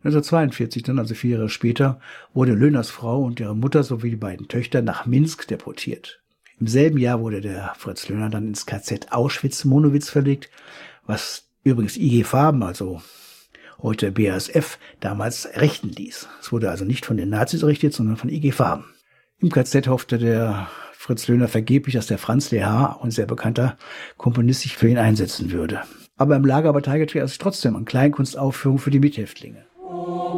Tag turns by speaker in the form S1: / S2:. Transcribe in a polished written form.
S1: 1942 dann, also 4 Jahre später, wurde Löhners Frau und ihre Mutter sowie die beiden Töchter nach Minsk deportiert. Im selben Jahr wurde der Fritz Löhner dann ins KZ Auschwitz-Monowitz verlegt, was übrigens IG Farben, also heute BASF, damals errichten ließ. Es wurde also nicht von den Nazis errichtet, sondern von IG Farben. Im KZ hoffte der Fritz Löhner vergeblich, dass der Franz Lehár, ein sehr bekannter Komponist, sich für ihn einsetzen würde. Aber im Lager beteiligte er sich trotzdem an Kleinkunstaufführungen für die Mithäftlinge.